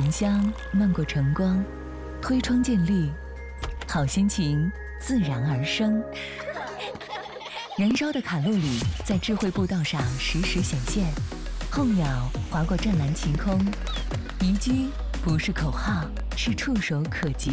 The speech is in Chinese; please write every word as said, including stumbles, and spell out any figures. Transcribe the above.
浓香，漫过晨光，推窗见绿，好心情自然而生。燃烧的卡路里在智慧步道上实时显现，候鸟划过湛蓝晴空，宜居不是口号，是触手可及。